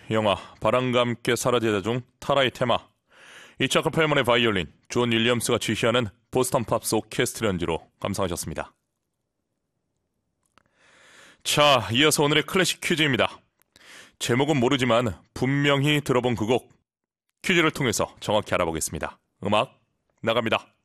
영화 바람과 함께 사라지다 중 타라의 테마, 이차크 펠먼의 바이올린, 존 윌리엄스가 지휘하는 보스턴 팝스 오케스트라 연주로 감상하셨습니다. 자, 이어서 오늘의 클래식 퀴즈입니다. 제목은 모르지만 분명히 들어본 그 곡, 퀴즈를 통해서 정확히 알아보겠습니다. 음악 나갑니다.